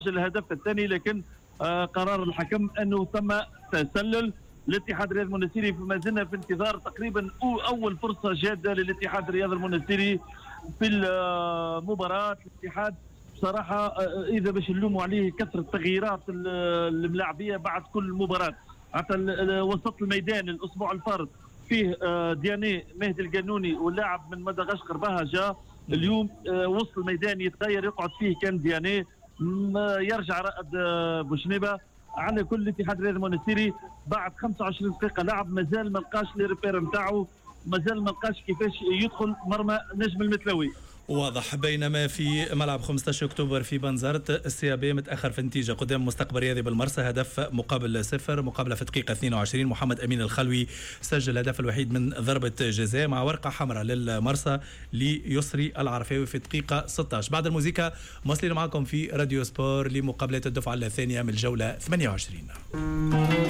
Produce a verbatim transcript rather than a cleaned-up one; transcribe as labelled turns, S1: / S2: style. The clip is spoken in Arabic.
S1: الهدف الثاني، لكن آه قرار الحكم انه تم تسلل الاتحاد الرياضي المنستيري. فما زلنا في انتظار تقريبا اول فرصه جاده للاتحاد الرياضي المنستيري في المباراه. الاتحاد بصراحه آه اذا باش نلوموا عليه كثره التغييرات الملاعبيه بعد كل مباراه. حتى وسط الميدان الاسبوع الفارط فيه آه دياني مهدي القانوني واللاعب من مدغشقر بهجه، اليوم آه وسط الميدان يتغير يقعد فيه كان دياني، يرجع رائد بوشنيبه. على كل الاتحاد الرياضي المنستيري بعد خمسة وعشرين دقيقه لعب مازال ما لقاش لي ريبير نتاعو، مازال ما لقاش كيفاش يدخل مرمى نجم المتلوي.
S2: واضح. بينما في ملعب خمسة عشر أكتوبر في بنزرت السيابي متأخر في النتيجة قدام مستقبل رياضي بالمرسى هدف مقابل صفر. مقابلة في دقيقة اثنين وعشرين محمد أمين الخلوي سجل الهدف الوحيد من ضربة جزاء مع ورقة حمراء للمرسى ليسري العرفاوي في دقيقة ستة عشر. بعد الموسيقى مواصلين معكم في راديو سبور لمقابلة الدفعة الثانية من الجولة ثمانية وعشرين.